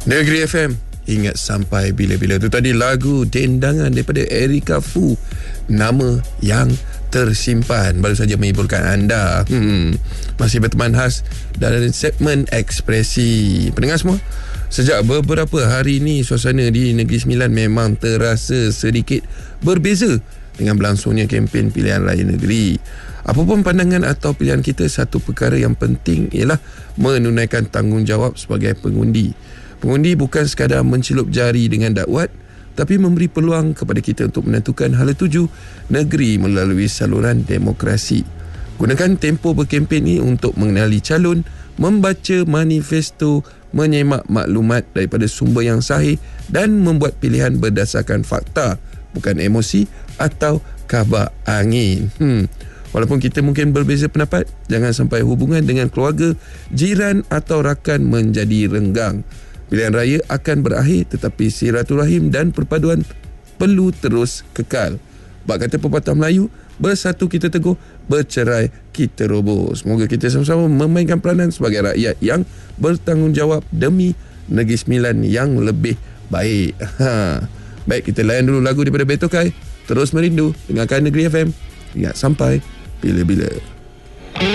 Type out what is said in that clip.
Negeri FM, ingat sampai bila-bila. Itu tadi lagu Dendangan daripada Erika Fu, Nama Yang Tersimpan. Baru saja menghiburkan anda. Masih berteman khas dalam segmen Ekspresi. Pendengar semua, sejak beberapa hari ini suasana di Negeri Sembilan memang terasa sedikit berbeza dengan berlangsungnya kempen pilihan raya negeri. Apapun pandangan atau pilihan kita, satu perkara yang penting ialah menunaikan tanggungjawab sebagai pengundi. Pengundi bukan sekadar mencelup jari dengan dakwat, tapi memberi peluang kepada kita untuk menentukan hala tuju negeri melalui saluran demokrasi. Gunakan tempoh berkempen ini untuk mengenali calon, membaca manifesto, menyemak maklumat daripada sumber yang sahih dan membuat pilihan berdasarkan fakta, bukan emosi atau kabar angin. Walaupun kita mungkin berbeza pendapat, jangan sampai hubungan dengan keluarga, jiran atau rakan menjadi renggang. Pilihan raya akan berakhir, tetapi silaturahim dan perpaduan perlu terus kekal. Bak kata pepatah Melayu, bersatu kita teguh, bercerai kita roboh. Semoga kita sama-sama memainkan peranan sebagai rakyat yang bertanggungjawab demi Negeri Sembilan yang lebih baik. Baik, kita layan dulu lagu daripada Betokai. Terus merindu dengarkan Negeri FM. Ingat sampai bila-bila.